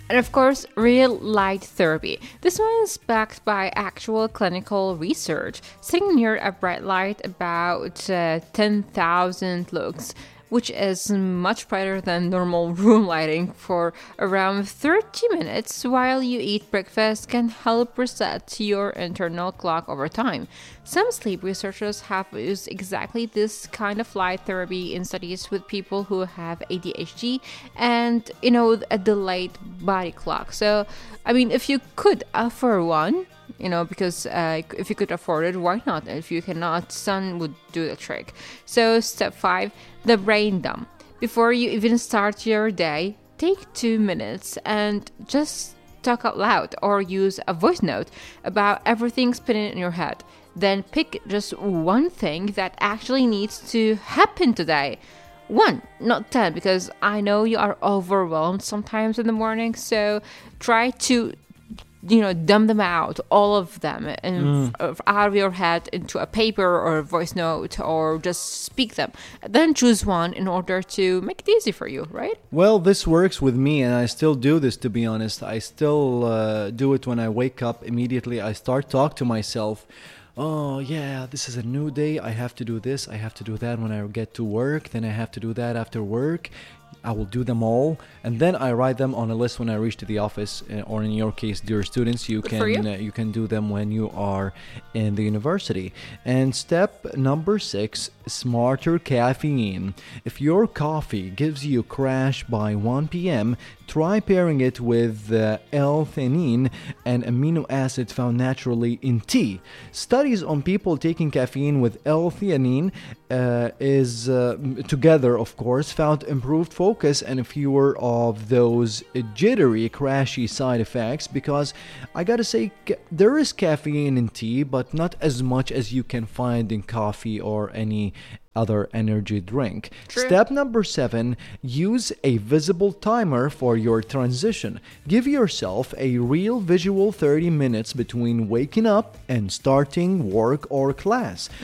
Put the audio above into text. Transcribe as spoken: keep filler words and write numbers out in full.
And of course, real light therapy. This one is backed by actual clinical research. Sitting near a bright light about uh, ten thousand lux, which is much brighter than normal room lighting, for around thirty minutes while you eat breakfast can help reset your internal clock over time. Some sleep researchers have used exactly this kind of light therapy in studies with people who have A D H D and, you know, a delayed body clock. So, I mean, if you could offer one, you know, because uh, if you could afford it, why not? If you cannot, sun would do the trick. So step five, the brain dump. Before you even start your day, take two minutes and just talk out loud or use a voice note about everything spinning in your head. Then pick just one thing that actually needs to happen today. One, not ten, because I know you are overwhelmed sometimes in the morning. So try to, you know, dump them out, all of them, and mm. f- out of your head into a paper or a voice note, or just speak them. Then choose one in order to make it easy for you, right? Well, this works with me, and I still do this, to be honest. I still uh, do it when I wake up. Immediately, I start talk to myself. Oh, yeah, this is a new day. I have to do this. I have to do that when I get to work. Then I have to do that after work. I will do them all, and then I write them on a list when I reach to the office, uh, or in your case, dear students, you Good can for you. Uh, you can do them when you are in the university. And step number six, smarter caffeine. If your coffee gives you a crash by one p.m., try pairing it with uh, L-theanine, an amino acid found naturally in tea. Studies on people taking caffeine with L-theanine uh, is uh, together, of course, found improved focus and fewer of those jittery, crashy side effects. Because I gotta say, ca- there is caffeine in tea, but not as much as you can find in coffee or any other energy drink. True. Step number seven, use a visible timer for your transition. Give yourself a real visual thirty minutes between waking up and starting work or class.